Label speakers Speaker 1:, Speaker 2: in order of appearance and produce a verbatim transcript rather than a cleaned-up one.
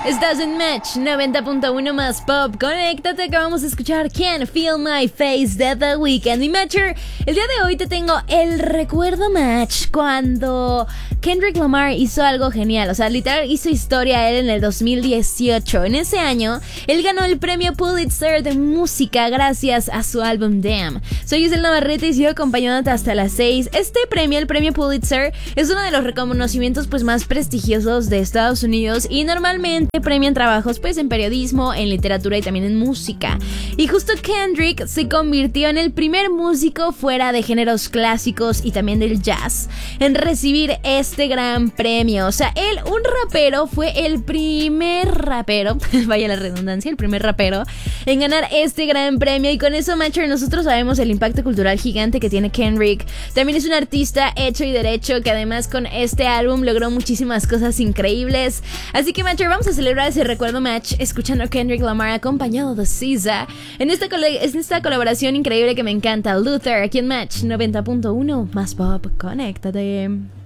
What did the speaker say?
Speaker 1: Estás en Match noventa punto uno más Pop. Conéctate que vamos a escuchar Can't Feel My Face de The Weeknd. Y Matcher, el día de hoy te tengo el recuerdo Match cuando Kendrick Lamar hizo algo genial. O sea, literal hizo historia él en el dos mil dieciocho. En ese año, él ganó el premio Pulitzer de música gracias a su álbum Damn. Soy Giselle Navarrete y sigo acompañándote hasta las seis. Este premio, el premio Pulitzer, es uno de los reconocimientos pues más prestigiosos de Estados Unidos y normalmente premian trabajos pues en periodismo, en literatura y también en música. Y justo Kendrick se convirtió en el primer músico fuera de géneros clásicos y también del jazz en recibir este gran premio. O sea, él, un rapero, fue el primer rapero, vaya la redundancia, el primer rapero en ganar este gran premio. Y con eso, Matcher, nosotros sabemos el impacto cultural gigante que tiene Kendrick. También es un artista hecho y derecho que además con este álbum logró muchísimas cosas increíbles. Así que, Matcher, vamos a celebrar ese recuerdo Match escuchando a Kendrick Lamar acompañado de S Z A en esta, col- en esta colaboración increíble que me encanta, Luther, aquí en Match noventa punto uno más Pop. Conéctate.